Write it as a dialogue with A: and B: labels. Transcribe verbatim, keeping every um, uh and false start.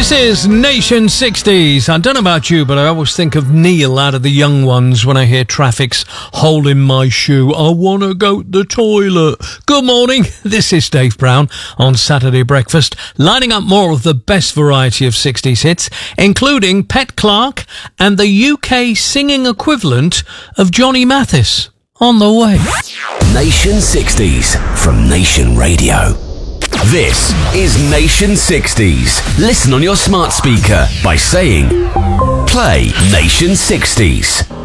A: This is Nation sixties. I don't know about you, but I always think of Neil out of The Young Ones when I hear Traffic's Hole in My Shoe. I want to go to the toilet. Good morning. This is Dave Brown on Saturday Breakfast, lining up more of the best variety of sixties hits, including Pet Clark and the U K singing equivalent of Johnny Mathis. On the way.
B: Nation sixties from Nation Radio. This is Nation sixties. Listen on your smart speaker by saying, play Nation sixties.